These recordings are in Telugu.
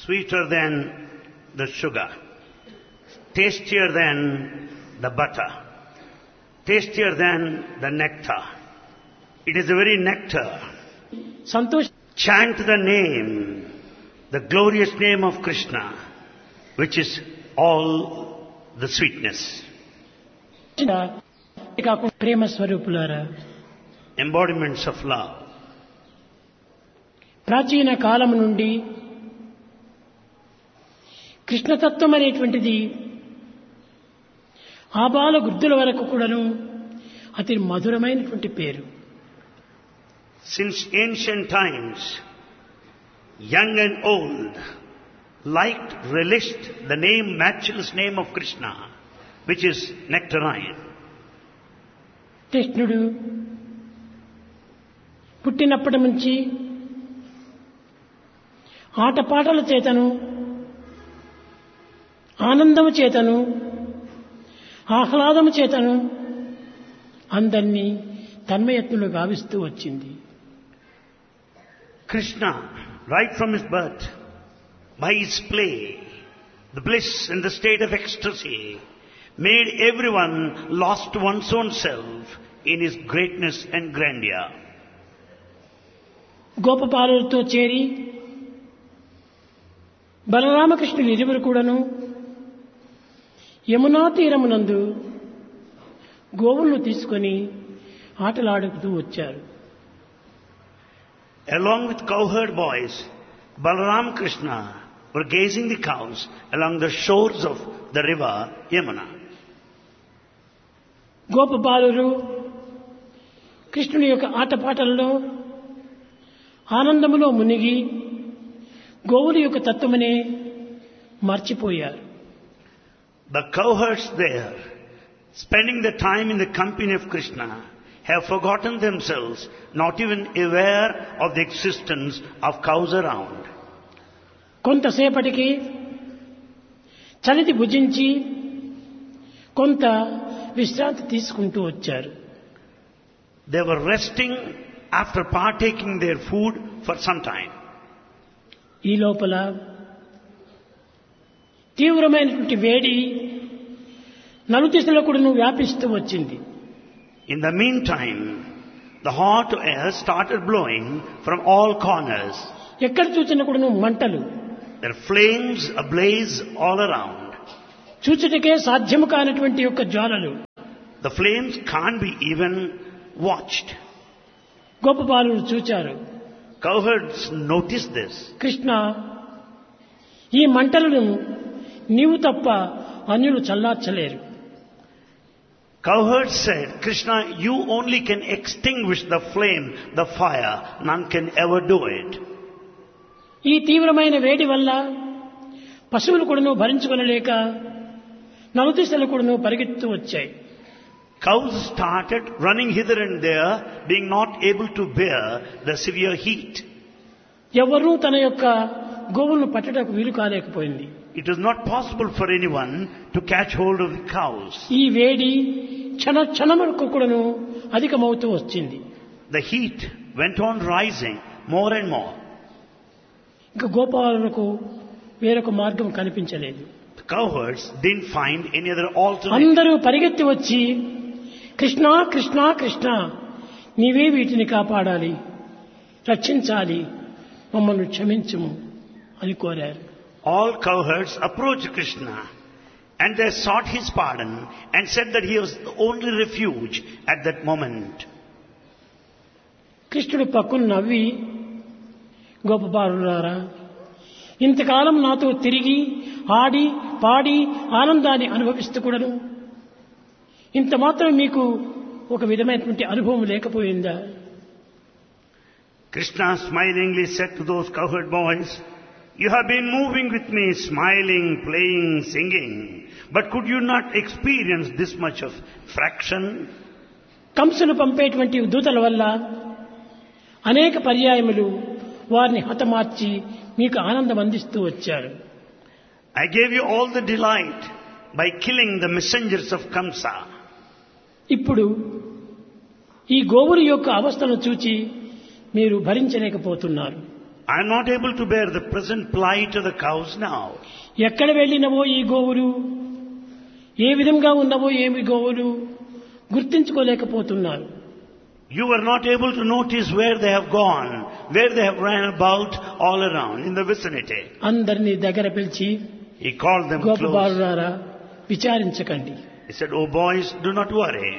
sweeter than the sugar, tastier than the butter, tastier than the nectar. It is the very nectar. సంతోష Chant the name, the glorious name of Krishna, which is all the sweetness. కాకుండా ప్రేమ స్వరూపులారా, Embodiments of love. ప్రాచీన కాలం నుండి కృష్ణతత్వం అనేటువంటిది ఆబాల వృద్ధుల వరకు కూడాను అతి మధురమైనటువంటి పేరు. Since ancient times, young and old liked, relished the name, matchless name of Krishna, which is nectarine. కృష్ణుడు పుట్టినప్పటి నుంచి ఆటపాటల చేతను, ఆనందము చేతను, ఆహ్లాదము చేతను అందరినీ తన్మయత్తులు గావిస్తూ వచ్చింది. Krishna, right from his birth, by his play, the bliss and the state of ecstasy, made everyone lost one's own self in his greatness and grandeur. గోపబాలులతో చేరి బలరామకృష్ణులు ఇరువురు కూడాను యమునా తీరమునందు గోవులను తీసుకొని ఆటలాడుతూ వచ్చారు. Along with cowherd boys, Balaram Krishna were gazing the cows along the shores of the river Yamuna. గోపబాలురు కృష్ణుని యొక్క ఆటపాటల్లో ఆనందములో మునిగి గోవుల యొక్క తత్వమనే మర్చిపోయారు. The cowherds there, spending the time in the company of Krishna, have forgotten themselves, not even aware of the existence of cows around. కొంతసేపటికి చలితి భుజించి కొంత విశ్రాంతి తీసుకుంటూ వచ్చారు. They were resting after partaking their food for some time. ఈ లోపల తీవ్రమైనటువంటి వేడి నలుదిశలో కూడా వ్యాపిస్తూ వచ్చింది. In the meantime, the hot air started blowing from all corners. ఎక్కడ చూసినా కూడా మంటలు, There are flames ablaze all around. చూచుటకే సాధ్యము కానటువంటి యొక్క జ్వాలలు. The flames can't be even watched. గోపబాలులు చూచారు. Cowherds noticed this. కృష్ణ, ఈ మంటలను నీవు తప్ప అన్యులు చల్లార్చలేరు. Cowherds said, Krishna, you only can extinguish the flame, the fire. None can ever do it. ఈ తీవ్రమైన వేడి వల్ల పశువులు కూడాను భరించుకొనలేక నలుదిశలు కూడాను పరిగెత్తు వచ్చాయి. Cows started running hither and there, being not able to bear the severe heat. ఎవరూ తన యొక్క గోవులను పట్టడానికి వీలు కాలేకపోయింది. It was not possible for anyone to catch hold of the cows. ఈ వేడి క్షణములకు కూడాను అధికమవుతూ వచ్చింది. The heat went on rising more and more. ఇంకా గోపాలకు వేరొక మార్గం కనిపించలేదు. The cowherds didn't find any other alternative. అందరూ పరిగెత్తి వచ్చి కృష్ణ కృష్ణ కృష్ణ, నీవే వీటిని కాపాడాలి, రక్షించాలి, మమ్మల్ని క్షమించుము అని కోరారు. All cowherds approached Krishna and they sought his pardon and said that he was the only refuge at that moment. కృష్ణుడు పక్కన నవ్వి, గోపబాలులారా, ఇంతకాలం నాతో తిరిగి ఆడి పాడి ఆనందాన్ని అనుభవిస్తూ కూడాను ఇంత మాత్రం మీకు ఒక విధమైనటువంటి అనుభవం లేకపోయిందా? Krishna smilingly said to those cowherd boys, you have been moving with me, smiling, playing, singing, but could you not experience this much of fraction? కంసులు పంపేటువంటి దూతల వల్ల అనేక పర్యాయములు వారిని హతమార్చి మీకు ఆనందం అందిస్తూ వచ్చారు. I gave you all the delight by killing the messengers of Kamsa. ఇప్పుడు ఈ గోవుల యొక్క అవస్థను చూచి మీరు భరించలేకపోతున్నారు. I am not able to bear the present plight of the cows now. ఎక్కడ వెళ్ళినవో ఈ గోవులు, ఏ విధంగా ఉన్నవో ఏమి గోవులు గుర్తించుకోలేకపోతున్నారు. You were not able to notice where they have gone, where they have ran about all around in the vicinity. అందరినీ దగ్గర పిలిచి, He called them close. గోపబాలులారా విచారించకండి. He said, "Oh boys, do not worry.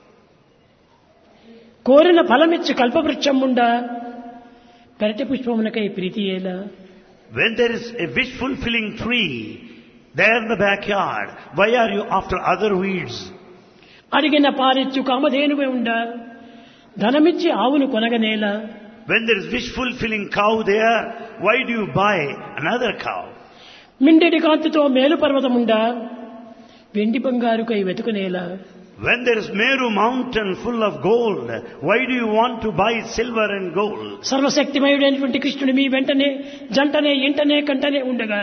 కోరిన ఫలమిచ్చి కల్పవృక్షం ఉండా పెరటి పుష్పమునకై ప్రీతి ఏలా. When there is a wish-fulfilling tree there in the backyard, why are you after other weeds? అడిగిన పారిచ్చు కామధేనువే ఉండా ధనమిచ్చి ఆవును కొనగనేలా. When there is wish-fulfilling cow there, why do you buy another cow? మిండెడి కాంతితో మేలు పర్వతముండా వెండి బంగారుకై వెతుకునేలా. When there is Meru mountain full of gold, why do you want to buy silver and gold? సర్వశక్తిమయుడైనటువంటి కృష్ణుడు మీ వెంటనే జంటనే ఇంటనే కంటనే ఉండగా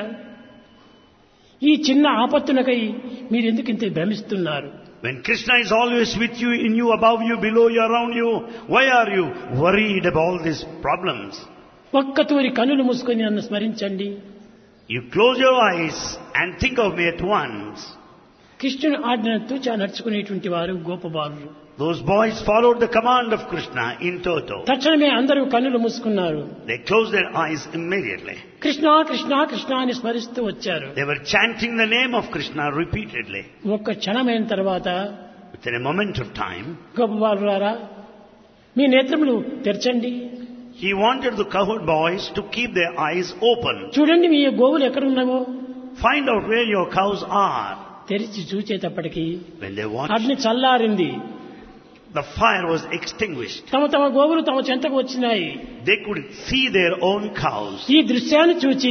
ఈ చిన్న ఆపత్తునకై మీరెందుకు ఇంత భ్రమిస్తున్నారు? When Krishna is always with you, in you, above you, below you, around you, why are you worried about all these problems? ఒక్కతూరి కన్నులు మూసుకొని నన్ను స్మరించండి. You close your eyes and think of me at once. కృష్ణుని ఆజ్ఞను తూచా నడుచుకునేటువంటి వారు గోపబాలురు. Those boys followed the command of Krishna in toto. తక్షణమే అందరూ కన్నులు మూసుకున్నారు. They closed their eyes immediately. Krishna Krishna Krishna అని స్మరిస్తూ వచ్చారు. They were chanting the name of Krishna repeatedly. ఒక్క క్షణమైన తర్వాత Within a moment of time, గోపబాలురారా మీ నేత్రములు తెరచండి. he wanted the cowherd boys to keep their eyes open. చూడండి మీ గోవులు ఎక్కడున్నావో. Find out where your cows are. తెరిచి చూచేటప్పటికి When they watched, అగ్ని చల్లారింది. the fire was extinguished. తమ తమ గోవులు తమ చెంతకు వచ్చినాయి. They could see their own cows. ఈ దృశ్యాన్ని చూచి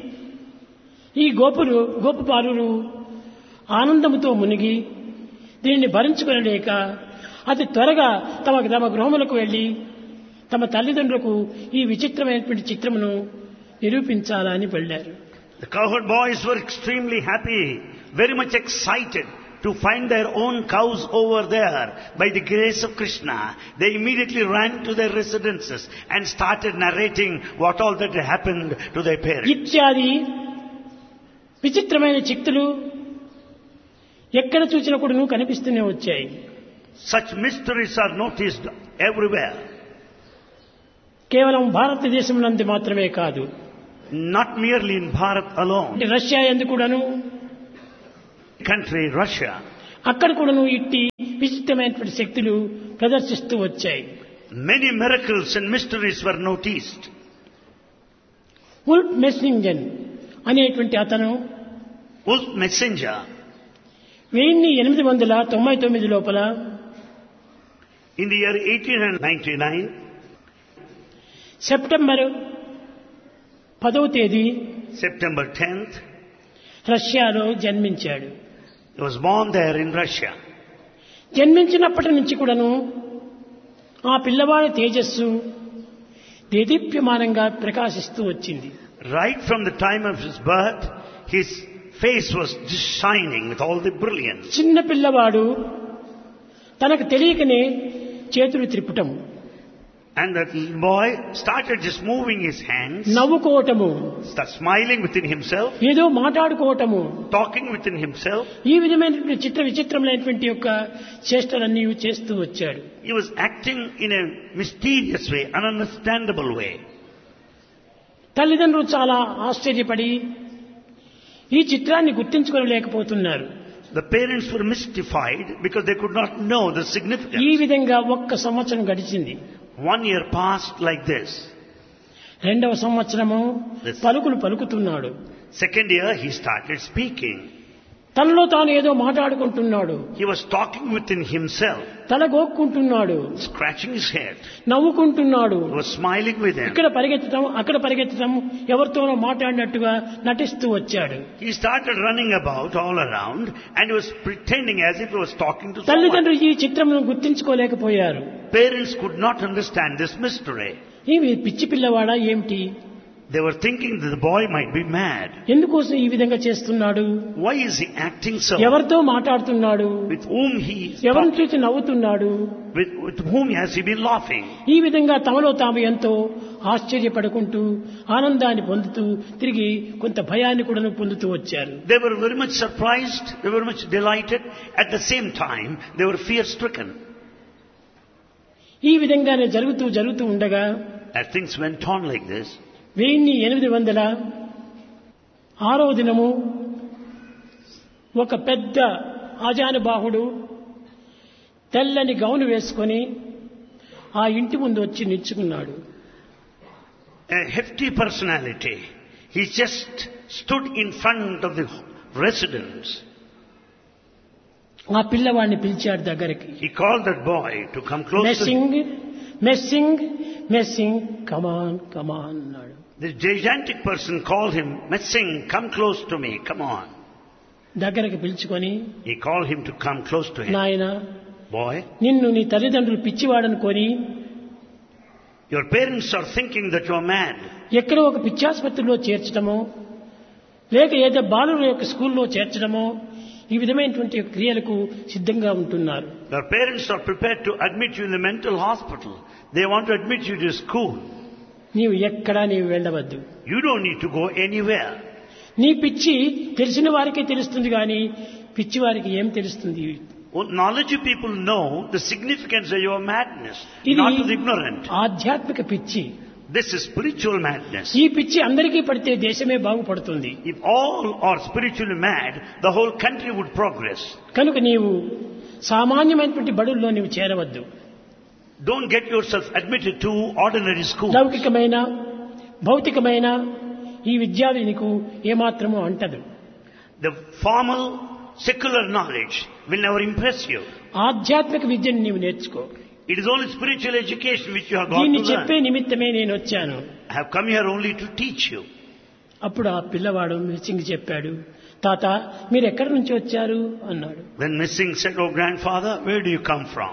ఈ గోపబాలురు ఆనందముతో మునిగి దీనిని భరించుకొనలేక అతి త్వరగా తమ గృహములకు వెళ్లి తమ తల్లిదండ్రులకు ఈ విచిత్రమైనటువంటి చిత్రమును నిరూపించాలని వెళ్ళారు. The cowherd boys were extremely happy, very much excited to find their own cows over there. By the grace of Krishna, they immediately ran to their residences and started narrating what all that had happened to their parents. ఇత్యాది విచిత్రమైన చిత్తులు ఎక్కడ చూసినా కూడా కనిపిస్తూనే వచ్చాయి. Such mysteries are noticed everywhere. కేవలం భారతదేశంలో మాత్రమే కాదు, Not merely in Bharat alone. Russia యందు కూడాను, Country Russia, అక్కడ కూడాను ఇట్టి విచిత్రమైనటువంటి శక్తులు ప్రదర్శిస్తూ వచ్చాయి. many miracles and mysteries were noticed. Wolf మెస్సింజన్ అనేటువంటి అతను Wolf Messenger, 1899 లోపల in the year 1899, సెప్టెంబర్ 10వ తేదీ September 10th, రష్యాలో జన్మించాడు. he was born there in Russia. జన్మించినప్పటి నుంచి కూడాను ఆ పిల్లవాడి తేజస్సు దేదీప్యమానంగా ప్రకాశిస్తూ వచ్చింది. Right from the time of his birth, his face was just shining with all the brilliance. చిన్న పిల్లవాడు తనకు తెలియకనే చేతులు త్రిప్పటం, And that little boy started just moving his hands, నవ్వుకోవటము, start smiling within himself, ఏదో మాట్లాడుకోవటము, talking within himself. ఈ విధమైనటువంటి విచిత్రమైనటువంటి యొక్క చేష్టలన్నీ చేస్తూ వచ్చాడు. He was acting in a mysterious way, an ununderstandable way. తల్లిదండ్రులు చాలా ఆశ్చర్యపడి ఈ చిత్రాన్ని గుర్తించుకోలేకపోతున్నారు. The parents were mystified because they could not know the ఈ significance. విధంగా ఒక్క సంవత్సరం గడిచింది. 1 year passed like this. రెండవ సంవత్సరము పలుకులు పలుకుతున్నాడు. Second year, he started speaking. తనలో తాను ఏదో మాట్లాడుకుంటున్నాడు. He was talking within himself, తల గోక్కుంటున్నాడు, scratching his head. నవ్వుకుంటున్నాడు, He was smiling within. ఇక్కడ పరిగెత్తడం అక్కడ పరిగెత్తడం, ఎవరితోనో మాట్లాడినట్టుగా నటిస్తూ వచ్చాడు. He started running about all around and he was pretending as if he was talking to someone. తల్లిదండ్రులు ఈ చిత్రమును గుర్తించుకోలేకపోయారు. Parents could not understand this mystery. ఈ పిచ్చి పిల్లవాడా ఏమిటి, They were thinking that the boy might be mad. ఎందుకోసం ఈ విధంగా చేస్తున్నాడు? Why is he acting so? ఎవరితో మాట్లాడుతున్నాడు? With whom he is ఎవరిని talking? చూసి నవ్వుతున్నాడు? With whom has he been laughing? ఈ విధంగా తమలో తాము ఎంతో ఆశ్చర్యపడుకుంటూ ఆనందాన్ని పొందుతూ తిరిగి కొంత భయాన్ని కూడా పొందుతూ వచ్చారు. They were very much surprised. They were much delighted. At the same time, they were fear-stricken. ఈ విధంగానే జరుగుతూ ఉండగా As things went on like this, 1806వ దినము ఒక పెద్ద ఆజానుబాహుడు తెల్లని గౌను వేసుకొని ఆ ఇంటి ముందు వచ్చి నిల్చుకున్నాడు. a hefty personality, he just stood in front of the residence. ఆ పిల్లవాడిని పిలిచాడు దగ్గరికి. He called that boy to come close to him. Messing కమాన్ అన్నాడు. The gigantic person called him, Messing, come close to me, come on. దగ్గరికి పిలుచుకొని He called him to come close to him. నాయనా, Boy, నిన్ను నీ తల్లిదండ్రులు పిచ్చివాడనుకొని your parents are thinking that you are mad. ఎక్కడో ఒక పిచ్చాసుపత్రిలో చేర్చడమో లేక ఏదో బాలుల యొక్క స్కూల్లో చేర్చడమో ఈ విధమైనటువంటి క్రియలకు సిద్ధంగా ఉంటున్నారు. Your parents are prepared to admit you in the mental hospital. They want to admit you to school. నీవు ఎక్కడా వెళ్ళవద్దు. You don't need to go anywhere. నీ పిచ్చి తెలిసిన వారికే తెలుస్తుంది కానీ పిచ్చి వారికి ఏం తెలుస్తుంది? Knowledge people know the significance of your madness, not to the ignorant. ఆధ్యాత్మిక పిచ్చి. This is spiritual madness. ఈ పిచ్చి అందరికీ పడితే దేశమే బాగుపడుతుంది. If all are spiritually mad, the whole country would progress. కనుక నీవు సామాన్యమైనటువంటి బడుల్లో నీవు చేరవద్దు. Don't get yourself admitted to ordinary school. లౌకికమైన భౌతికమైన ఈ విద్యలు నీకు ఏమాత్రమూ అంటదు. The formal secular knowledge will never impress you. ఆధ్యాత్మిక విద్యను నీవు నేర్చుకో. It is only spiritual education which you have got దీన్ని to చెప్పే learn. నిమిత్తమే నేను వచ్చాను. I have come here only to teach you. అప్పుడు ఆ పిల్లవాడు మెస్సింగ్ చెప్పాడు, తాత మీరు ఎక్కడి నుంచి వచ్చారు అన్నాడు. Then Messing said, oh grandfather, where do you come from?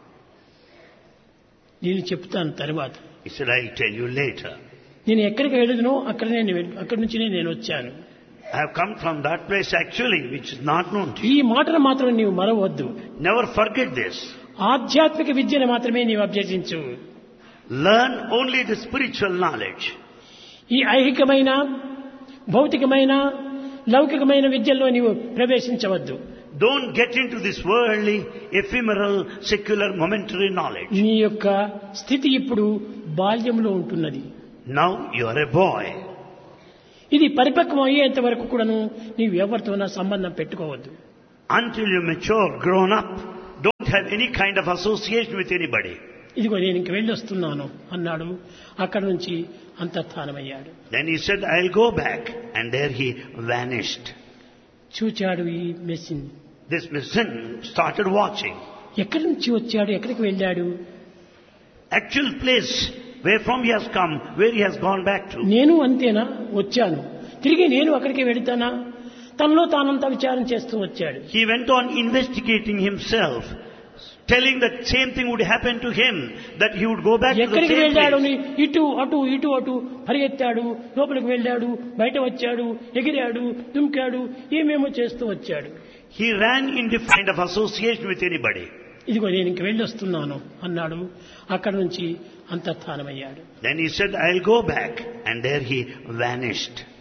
నేను చెప్తాను తర్వాత. He said, I'll tell you later. నేను ఎక్కడికి వెళ్ళదునో అక్కడి నుంచి నేను వచ్చాను. I have come from that place actually, which is not known to you. ఈ మాటను మాత్రం నీవు మరవద్దు. Never forget this. ఆధ్యాత్మిక విద్యను మాత్రమే నీవు అభ్యసించు. Learn only the spiritual knowledge. ఈ ఐహికమైన భౌతికమైన లౌకికమైన విద్యల్లో నీవు ప్రవేశించవద్దు. Don't get into this worldly, ephemeral, secular, momentary knowledge. నీ యొక్క స్థితి ఇప్పుడు బాల్యంలో ఉంటున్నది. Now you are a boy. ఇది పరిపక్వం అయ్యేంత వరకు కూడాను నీవు ఎవరితోనా సంబంధం పెట్టుకోవద్దు. Until you mature, grown up, don't have any kind of association with anybody. ఇదిగో నేను ఇంక వెళ్ళొస్తున్నాను అన్నాడు. అక్కడి నుంచి అంతర్ధానమయ్యాడు. Then he said, I'll go back. And there he vanished. చూచాడు ఈ మెస్సిన్. This Messing started watching. ఎక్కడి నుంచి వచ్చాడు, ఎక్కడికి వెళ్ళాడు? Actual place where from he has come, where he has gone back to. నేను అంతేనా వచ్చాను, తిరిగి నేను అక్కడికి వెళ్తానా? తనలో తానంతా విచారం చేస్తూ వచ్చాడు. He went on investigating himself, telling that same thing would happen to him, that he would go back to the ఎక్కడికి same వెళ్ళాడు? place. ఇటు అటు పరిగెత్తాడు, లోపలికి వెళ్ళాడు, బయట వచ్చాడు, ఎగిరాడు, దుంకాడు, ఏమేమో చేస్తూ వచ్చాడు. He ran in different kind of association with anybody. ఇదిగో నేను ఇంక వెళ్ళొస్తున్నాను అన్నాడు. అక్కడి నుంచి అంతర్ధానమయ్యాడు. Then he said, I'll go back. And there he vanished.